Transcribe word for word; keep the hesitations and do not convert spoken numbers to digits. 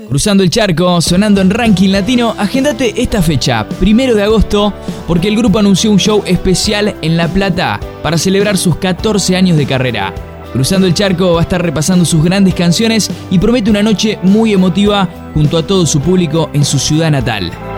Cruzando el Charco, sonando en Ranking Latino, agéndate esta fecha, primero de agosto, porque el grupo anunció un show especial en La Plata para celebrar sus catorce años de carrera. Cruzando el Charco va a estar repasando sus grandes canciones y promete una noche muy emotiva junto a todo su público en su ciudad natal.